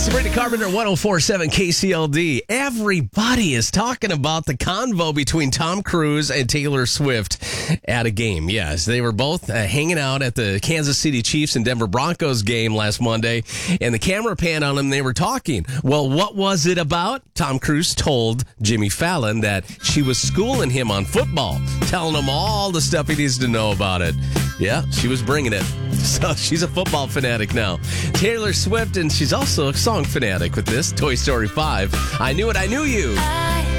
Sabrina Carpenter, 104.7 KCLD. Everybody is talking about the convo between Tom Cruise and Taylor Swift at a game. Yes, they were both hanging out at the Kansas City Chiefs and Denver Broncos game last Monday, and the camera panned on them. They were talking. Well, what was it about? Tom Cruise told Jimmy Fallon that she was schooling him on football, telling him all the stuff he needs to know about it. Yeah, she was bringing it. So she's a football fanatic now. Taylor Swift, and she's also a song fanatic with this, Toy Story 5. I Knew It, I Knew You.